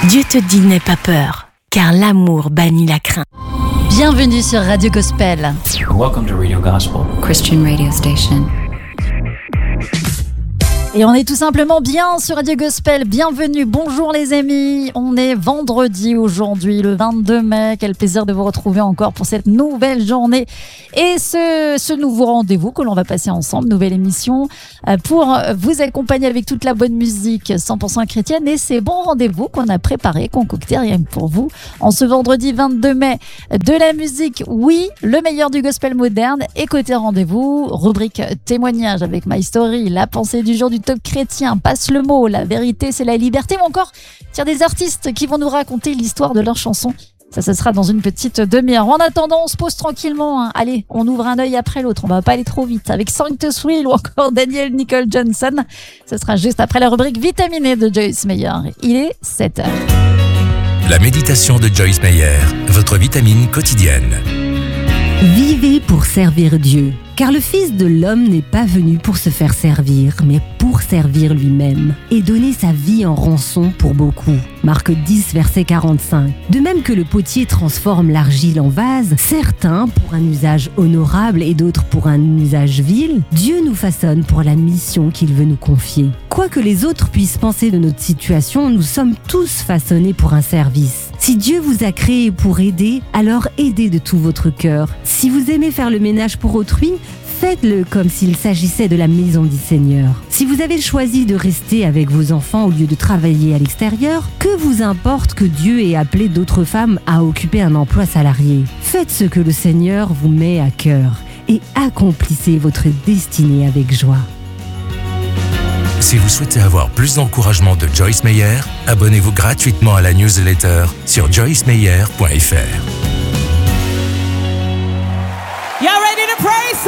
Dieu te dit n'aie pas peur, car l'amour bannit la crainte. Bienvenue sur Radio Gospel. Welcome to Radio Gospel, Christian radio station. Et on est tout simplement bien sur Radio Gospel. Bienvenue, bonjour les amis. On est vendredi aujourd'hui, le 22 mai. Quel plaisir de vous retrouver encore pour cette nouvelle journée et ce nouveau rendez-vous que l'on va passer ensemble, nouvelle émission pour vous accompagner avec toute la bonne musique 100% chrétienne et ces bons rendez-vous qu'on a préparés, concoctés rien que pour vous. En ce vendredi 22 mai, de la musique, oui, le meilleur du gospel moderne. Et côté rendez-vous, rubrique témoignage avec My Story, la pensée du jour du top chrétien, passe le mot, la vérité c'est la liberté, ou encore des artistes qui vont nous raconter l'histoire de leurs chansons. Ça sera dans une petite demi-heure. En attendant, on se pose tranquillement. Allez, on ouvre un œil après l'autre. On va pas aller trop vite. Avec Sanctus Thrill ou encore Daniel Nicole Johnson. Ce sera juste après la rubrique vitaminée de Joyce Meyer. Il est 7h. La méditation de Joyce Meyer, votre vitamine quotidienne. Vivez pour servir Dieu, car le Fils de l'homme n'est pas venu pour se faire servir, mais pour servir lui-même et donner sa vie en rançon pour beaucoup. Marc 10, verset 45. De même que le potier transforme l'argile en vase, certains pour un usage honorable et d'autres pour un usage vil, Dieu nous façonne pour la mission qu'il veut nous confier. Quoi que les autres puissent penser de notre situation, nous sommes tous façonnés pour un service. Si Dieu vous a créé pour aider, alors aidez de tout votre cœur. Si vous aimez faire le ménage pour autrui, faites-le comme s'il s'agissait de la maison du Seigneur. Si vous avez choisi de rester avec vos enfants au lieu de travailler à l'extérieur, que vous importe que Dieu ait appelé d'autres femmes à occuper un emploi salarié. Faites ce que le Seigneur vous met à cœur et accomplissez votre destinée avec joie. Si vous souhaitez avoir plus d'encouragement de Joyce Meyer, abonnez-vous gratuitement à la newsletter sur joycemeyer.fr. Y'all ready to praise?